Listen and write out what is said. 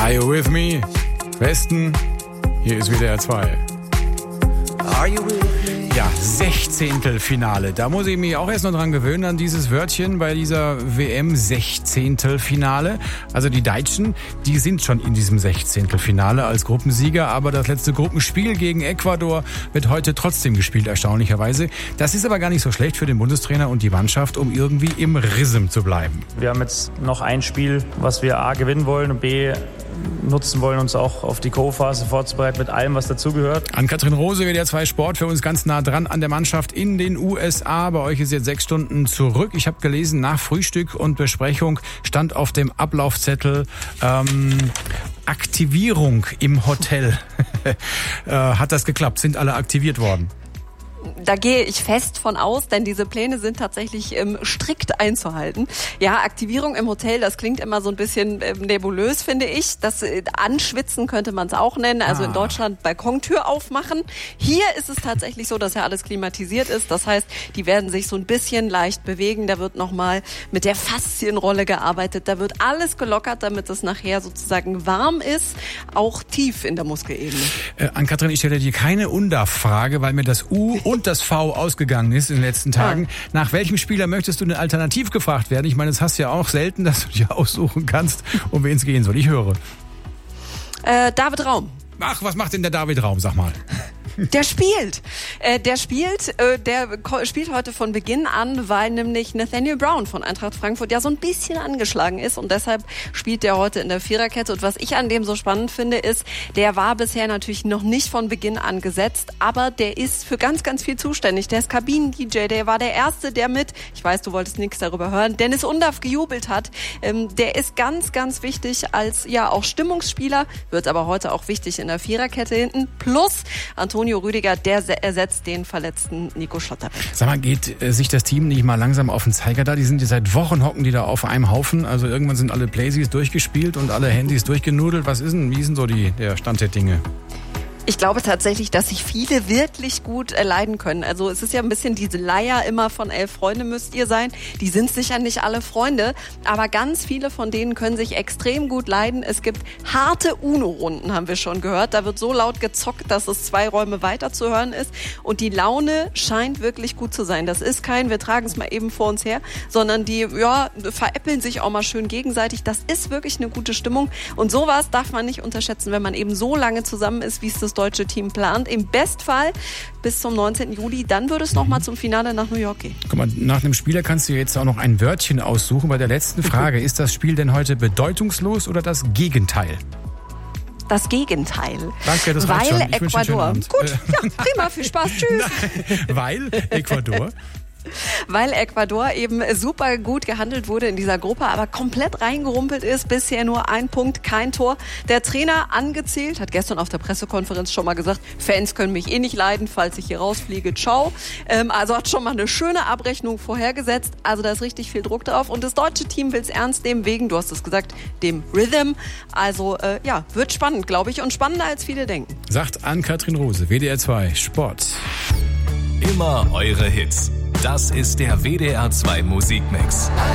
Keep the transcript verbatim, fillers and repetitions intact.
Are you with me? Westen, hier ist W D R zwei. Are you with me? Ja, Sechzehntelfinale. Da muss ich mich auch erst noch dran gewöhnen, an dieses Wörtchen bei dieser W M. Sechzehntelfinale. Also die Deutschen, die sind schon in diesem Sechzehntelfinale als Gruppensieger, aber das letzte Gruppenspiel gegen Ecuador wird heute trotzdem gespielt, erstaunlicherweise. Das ist aber gar nicht so schlecht für den Bundestrainer und die Mannschaft, um irgendwie im Rhythm zu bleiben. Wir haben jetzt noch ein Spiel, was wir A gewinnen wollen und B nutzen wollen, uns auch auf die Co-Phase vorzubereiten mit allem, was dazugehört. Ann-Kathrin Rose, W D R zwei Sport, für uns ganz nah dran an der Mannschaft in den U S A. Bei euch ist jetzt sechs Stunden zurück. Ich habe gelesen, nach Frühstück und Besprechung stand auf dem Ablaufzettel ähm, Aktivierung im Hotel. äh, hat das geklappt? Sind alle aktiviert worden? Da gehe ich fest von aus, denn diese Pläne sind tatsächlich ähm, strikt einzuhalten. Ja, Aktivierung im Hotel, das klingt immer so ein bisschen ähm, nebulös, finde ich. Das äh, Anschwitzen könnte man es auch nennen. Also ah. in Deutschland Balkontür aufmachen. Hier ist es tatsächlich so, dass ja alles klimatisiert ist. Das heißt, die werden sich so ein bisschen leicht bewegen. Da wird nochmal mit der Faszienrolle gearbeitet. Da wird alles gelockert, damit es nachher sozusagen warm ist, auch tief in der Muskelebene. Äh, Ann-Kathrin, ich stelle dir keine Undaf-Frage, weil mir das U und das V ausgegangen ist in den letzten Tagen. Ja. Nach welchem Spieler möchtest du denn alternativ gefragt werden? Ich meine, das hast du ja auch selten, dass du dir aussuchen kannst, um wen es gehen soll. Ich höre. Äh, David Raum. Ach, was macht denn der David Raum? Sag mal. Der spielt. Äh, der spielt, äh, der spielt heute von Beginn an, weil nämlich Nathaniel Brown von Eintracht Frankfurt ja so ein bisschen angeschlagen ist und deshalb spielt der heute in der Viererkette. Und was ich an dem so spannend finde, ist, der war bisher natürlich noch nicht von Beginn an gesetzt, aber der ist für ganz, ganz viel zuständig. Der ist Kabinen-D J, der war der Erste, der mit, ich weiß, du wolltest nichts darüber hören, Dennis Undaff gejubelt hat. Ähm, der ist ganz, ganz wichtig als, ja, auch Stimmungsspieler, wird aber heute auch wichtig in der Viererkette hinten. Plus Antonio Antonio Rüdiger, der ersetzt den verletzten Nico Schlotterbeck. Sag mal, geht äh, sich das Team nicht mal langsam auf den Zeiger da? Die sind ja seit Wochen, hocken die da auf einem Haufen. Also irgendwann sind alle Playsys durchgespielt und alle Handys durchgenudelt. Was ist denn, wie ist denn so die, der Stand der Dinge? Ich glaube tatsächlich, dass sich viele wirklich gut äh, leiden können. Also es ist ja ein bisschen diese Leier immer von elf Freunde müsst ihr sein. Die sind sicher nicht alle Freunde, aber ganz viele von denen können sich extrem gut leiden. Es gibt harte UNO-Runden, haben wir schon gehört. Da wird so laut gezockt, dass es zwei Räume weiter zu hören ist. Und die Laune scheint wirklich gut zu sein. Das ist kein, wir tragen es mal eben vor uns her, sondern die ja, veräppeln sich auch mal schön gegenseitig. Das ist wirklich eine gute Stimmung. Und sowas darf man nicht unterschätzen, wenn man eben so lange zusammen ist, wie es das deutsche Team plant. Im Bestfall bis zum neunzehnten Juli. Dann würde es nochmal zum Finale nach New York gehen. Guck mal, nach einem Spieler kannst du jetzt auch noch ein Wörtchen aussuchen. Bei der letzten Frage, ist das Spiel denn heute bedeutungslos oder das Gegenteil? Das Gegenteil. Danke, das reicht Weil schon. Ich wünsche einen schönen Ecuador. Abend. Gut, ja, prima, viel Spaß, tschüss. Nein, weil Ecuador... Weil Ecuador eben super gut gehandelt wurde in dieser Gruppe, aber komplett reingerumpelt ist. Bisher nur ein Punkt, kein Tor. Der Trainer angezählt, hat gestern auf der Pressekonferenz schon mal gesagt, Fans können mich eh nicht leiden, falls ich hier rausfliege, ciao. Ähm, also hat schon mal eine schöne Abrechnung vorhergesetzt. Also da ist richtig viel Druck drauf. Und das deutsche Team will es ernst nehmen, wegen, du hast es gesagt, dem Rhythm. Also äh, ja, wird spannend, glaube ich. Und spannender als viele denken. Sagt Ann-Kathrin Rose, W D R zwei Sport. Immer eure Hits. Das ist der W D R zwei Musikmix.